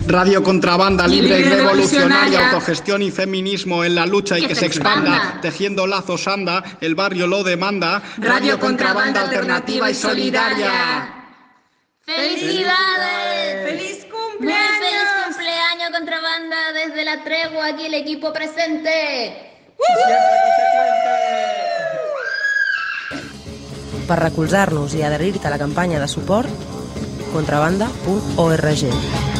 Radio Contrabanda, libre y revolucionaria, autogestión y feminismo en la lucha y que se expanda, tejiendo lazos anda, el barrio lo demanda. Radio Contrabanda alternativa y solidaria. ¡Felicidades! ¡Feliz cumpleaños! ¡Muy feliz cumpleaños, Contrabanda! Desde la tregua, aquí el equipo presente. Per recolzar-nos i adherir-te a la campanya de suport, contrabanda.org.